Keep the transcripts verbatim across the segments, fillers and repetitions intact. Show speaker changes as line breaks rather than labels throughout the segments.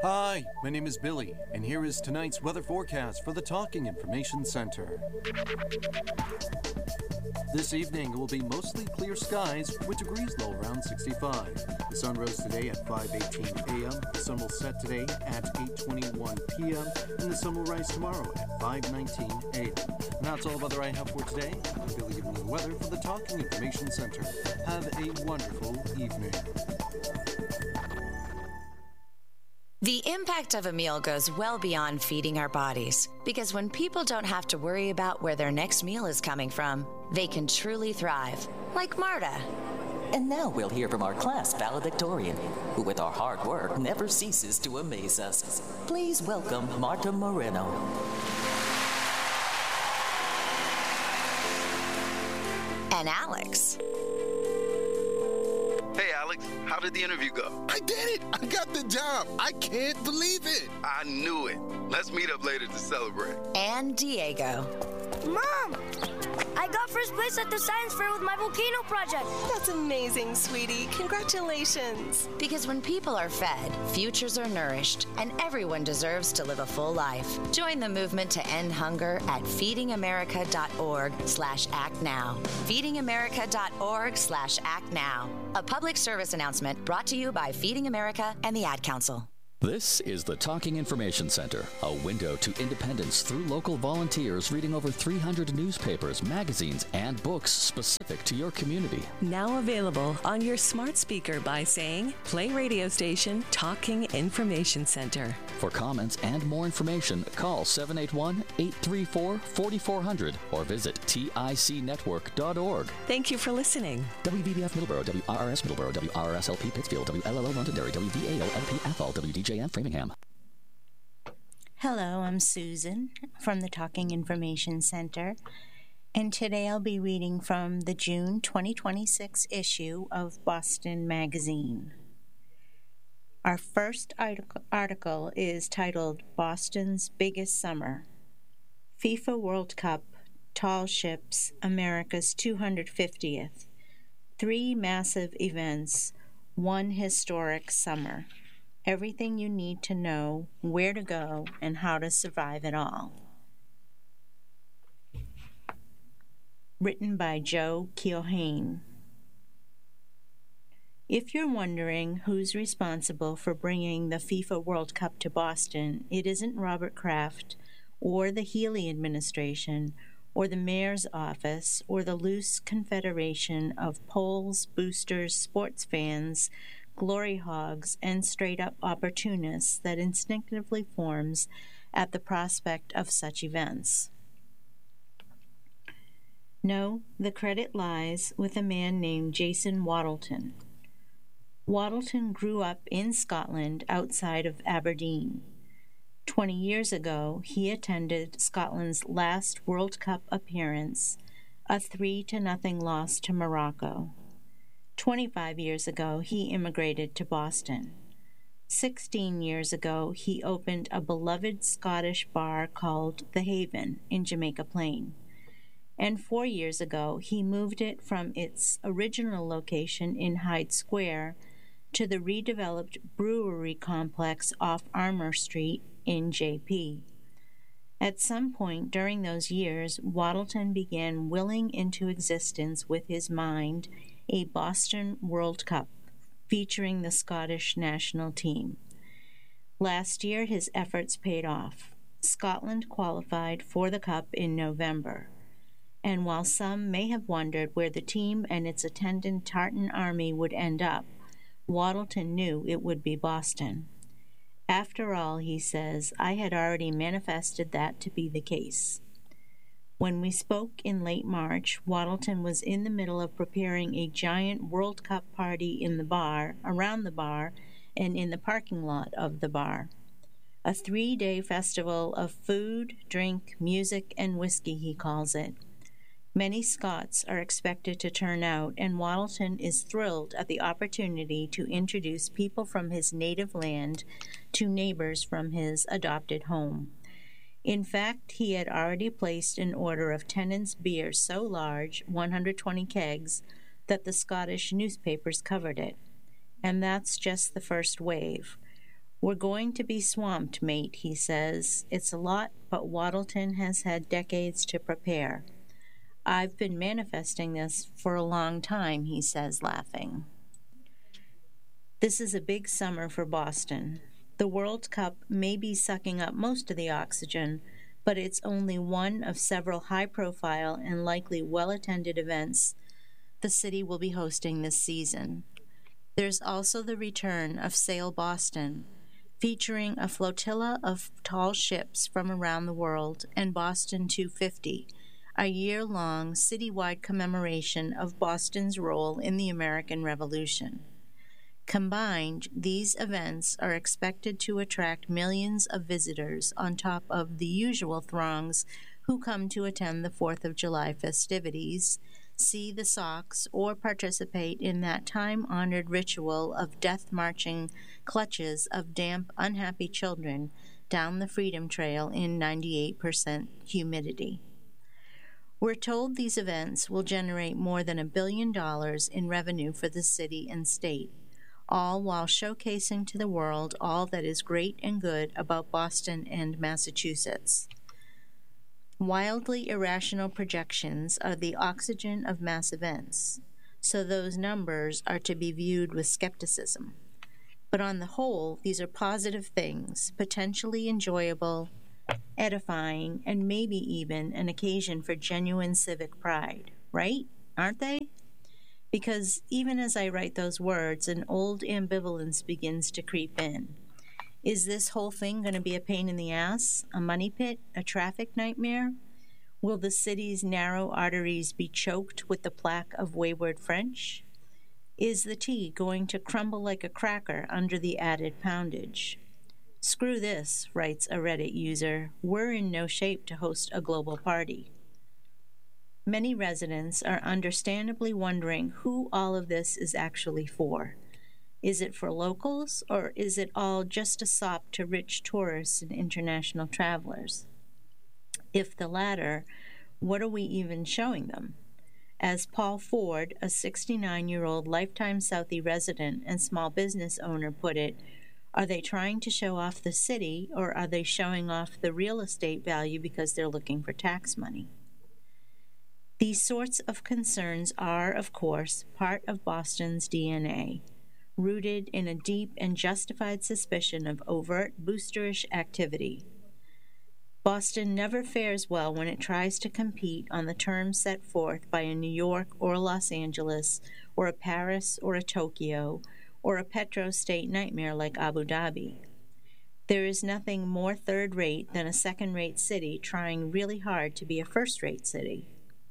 Hi, my name is Billy, and here is tonight's weather forecast for the Talking Information Center. This evening it will be mostly clear skies with degrees low around sixty-five. The sun rose today at five eighteen a m The sun will set today at eight twenty-one p m and the sun will rise tomorrow at five nineteen a m And that's all the weather I have for today. I'm Billy giving you the weather for the Talking Information Center. Have a wonderful evening.
The impact of a meal goes well beyond feeding our bodies, because when people don't have to worry about where their next meal is coming from, they can truly thrive, like Marta.
And now we'll hear from our class valedictorian, who with our hard work never ceases to amaze us. Please welcome Marta Moreno.
And Alex.
Hey, Alex, how did the interview go?
I did it! I got the job! I can't believe it!
I knew it. Let's meet up later to celebrate.
And Diego.
Mom! I got first place at the science fair with my volcano project.
That's amazing, sweetie. Congratulations.
Because when people are fed, futures are nourished, and everyone deserves to live a full life. Join the movement to end hunger at feedingamerica.org slash act now. feedingamerica.org slash act now. A public service announcement brought to you by Feeding America and the Ad Council.
This is the Talking Information Center, a window to independence through local volunteers reading over three hundred newspapers, magazines, and books specific to your community.
Now available on your smart speaker by saying, play radio station Talking Information Center.
For comments and more information, call seven eight one, eight three four, four four zero zero or visit tic network dot org.
Thank you for listening.
W V B F Middleborough, W R R S Middleborough, W R R S L P Pittsfield, W L L O Londonderry, W V A L L P Athol, W D J M Framingham.
Hello, I'm Susan from the Talking Information Center, and today I'll be reading from the June twenty twenty-six issue of Boston Magazine. Our first article is titled Boston's Biggest Summer. FIFA World Cup, Tall Ships, America's two hundred fiftieth. Three massive events, one historic summer. Everything you need to know, where to go, and how to survive it all. Written by Joe Keohane. If you're wondering who's responsible for bringing the FIFA World Cup to Boston, it isn't Robert Kraft or the Healy administration or the mayor's office or the loose confederation of polls, boosters, sports fans, glory hogs, and straight-up opportunists that instinctively forms at the prospect of such events. No, the credit lies with a man named Jason Wattleton. Wattleton grew up in Scotland outside of Aberdeen. Twenty years ago, he attended Scotland's last World Cup appearance, a three to nothing loss to Morocco. Twenty-five years ago, he immigrated to Boston. Sixteen years ago, he opened a beloved Scottish bar called The Haven in Jamaica Plain. And four years ago, he moved it from its original location in Hyde Square to the redeveloped brewery complex off Armour Street in J P. At some point during those years, Wattleton began willing into existence with his mind a Boston World Cup featuring the Scottish national team. Last year, his efforts paid off. Scotland qualified for the Cup in November. And while some may have wondered where the team and its attendant Tartan army would end up, Wattleton knew it would be Boston. After all, he says, I had already manifested that to be the case. When we spoke in late March, Wattleton was in the middle of preparing a giant World Cup party in the bar, around the bar, and in the parking lot of the bar. A three-day festival of food, drink, music, and whiskey, he calls it. Many Scots are expected to turn out, and Wattleton is thrilled at the opportunity to introduce people from his native land to neighbors from his adopted home. In fact, he had already placed an order of Tennent's beer so large, one hundred twenty kegs, that the Scottish newspapers covered it. And that's just the first wave. We're going to be swamped, mate, he says. It's a lot, but Waddleton has had decades to prepare. I've been manifesting this for a long time, he says, laughing. This is a big summer for Boston. The World Cup may be sucking up most of the oxygen, but it's only one of several high-profile and likely well-attended events the city will be hosting this season. There's also the return of Sail Boston, featuring a flotilla of tall ships from around the world, and Boston two fifty, a year-long citywide commemoration of Boston's role in the American Revolution. Combined, these events are expected to attract millions of visitors on top of the usual throngs who come to attend the fourth of July festivities, see the Sox, or participate in that time-honored ritual of death-marching clutches of damp, unhappy children down the Freedom Trail in ninety-eight percent humidity. We're told these events will generate more than a billion dollars in revenue for the city and state, all while showcasing to the world all that is great and good about Boston and Massachusetts. Wildly irrational projections are the oxygen of mass events, so those numbers are to be viewed with skepticism. But on the whole, these are positive things, potentially enjoyable, edifying, and maybe even an occasion for genuine civic pride, right? Aren't they? Because even as I write those words, an old ambivalence begins to creep in. Is this whole thing going to be a pain in the ass, a money pit, a traffic nightmare? Will the city's narrow arteries be choked with the plaque of wayward French? Is the tea going to crumble like a cracker under the added poundage? Screw this, writes a Reddit user. We're in no shape to host a global party. Many residents are understandably wondering who all of this is actually for. Is it for locals, or is it all just a sop to rich tourists and international travelers? If the latter, what are we even showing them? As Paul Ford, a sixty-nine-year-old lifetime Southie resident and small business owner, put it, are they trying to show off the city, or are they showing off the real estate value because they're looking for tax money? These sorts of concerns are, of course, part of Boston's D N A. Rooted in a deep and justified suspicion of overt boosterish activity. Boston never fares well when it tries to compete on the terms set forth by a New York or a Los Angeles or a Paris or a Tokyo or a petro-state nightmare like Abu Dhabi. There is nothing more third-rate than a second-rate city trying really hard to be a first-rate city.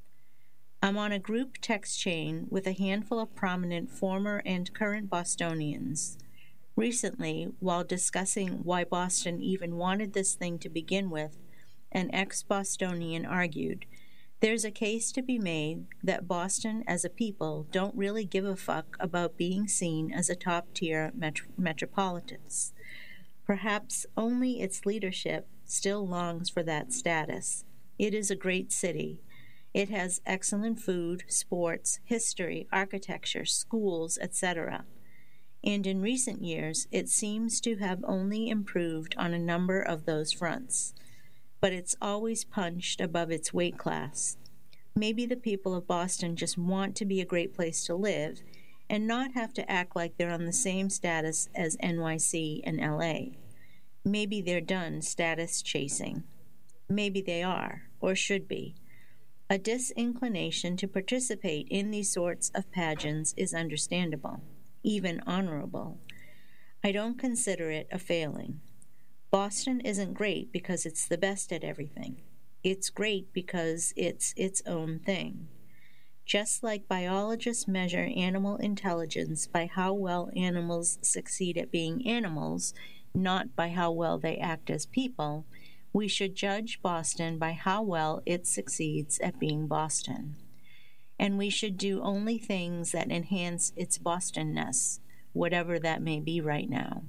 I'm on a group text chain with a handful of prominent former and current Bostonians. Recently, while discussing why Boston even wanted this thing to begin with, an ex-Bostonian argued, there's a case to be made that Boston as a people don't really give a fuck about being seen as a top-tier metro- metropolitan. Perhaps only its leadership still longs for that status. It is a great city. It has excellent food, sports, history, architecture, schools, et cetera. And in recent years, it seems to have only improved on a number of those fronts. But it's always punched above its weight class. Maybe the people of Boston just want to be a great place to live and not have to act like they're on the same status as N Y C and L A. Maybe they're done status chasing. Maybe they are, or should be. A disinclination to participate in these sorts of pageants is understandable, even honorable. I don't consider it a failing. Boston isn't great because it's the best at everything. It's great because it's its own thing. Just like biologists measure animal intelligence by how well animals succeed at being animals, not by how well they act as people, we should judge Boston by how well it succeeds at being Boston. And we should do only things that enhance its Boston-ness, whatever that may be right now.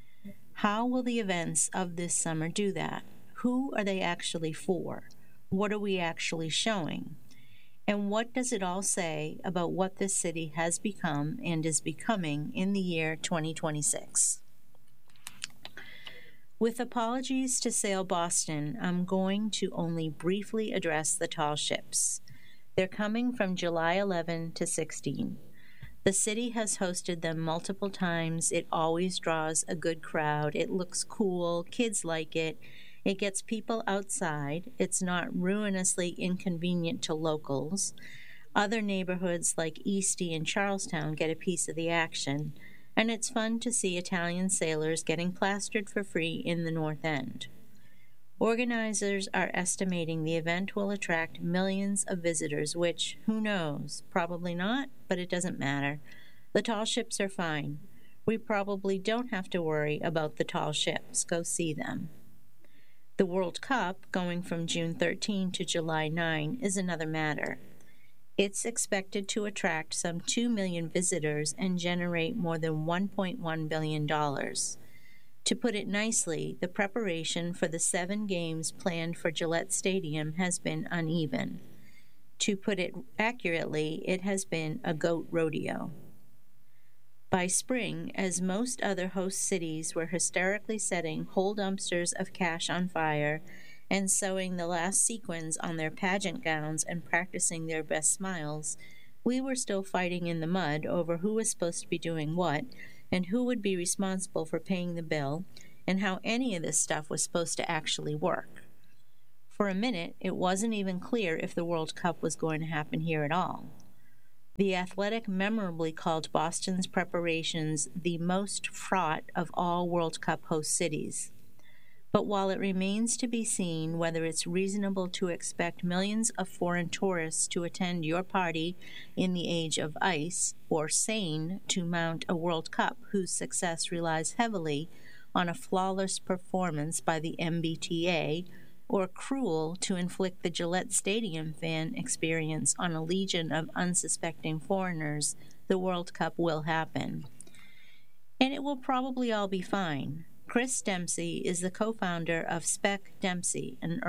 How will the events of this summer do that? Who are they actually for? What are we actually showing? And what does it all say about what this city has become and is becoming in the year twenty twenty-six? With apologies to Sail Boston, I'm going to only briefly address the tall ships. They're coming from July eleventh to sixteen. The city has hosted them multiple times. It always draws a good crowd. It looks cool. Kids like it. It gets people outside. It's not ruinously inconvenient to locals. Other neighborhoods like Eastie and Charlestown get a piece of the action. And it's fun to see Italian sailors getting plastered for free in the North End. Organizers are estimating the event will attract millions of visitors, which, who knows, probably not, but it doesn't matter. The tall ships are fine. We probably don't have to worry about the tall ships. Go see them. The World Cup, going from June thirteenth to July ninth, is another matter. It's expected to attract some two million visitors and generate more than one point one billion dollars. To put it nicely, the preparation for the seven games planned for Gillette Stadium has been uneven. To put it accurately, it has been a goat rodeo. By spring, as most other host cities were hysterically setting whole dumpsters of cash on fire and sewing the last sequins on their pageant gowns and practicing their best smiles, we were still fighting in the mud over who was supposed to be doing what and who would be responsible for paying the bill, and how any of this stuff was supposed to actually work. For a minute, it wasn't even clear if the World Cup was going to happen here at all. The Athletic memorably called Boston's preparations the most fraught of all World Cup host cities. But while it remains to be seen whether it's reasonable to expect millions of foreign tourists to attend your party in the age of ice, or sane to mount a World Cup whose success relies heavily on a flawless performance by the M B T A, or cruel to inflict the Gillette Stadium fan experience on a legion of unsuspecting foreigners, the World Cup will happen. And it will probably all be fine. Chris Dempsey is the co-founder of Spec Dempsey, an